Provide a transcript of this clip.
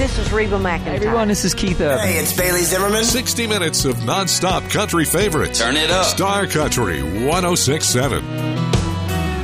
this is Reba McEntire. Hey everyone, this is Keith Urban. Hey, it's Bailey Zimmerman. 60 minutes of nonstop country favorites. Turn it up. Star Country 106.7.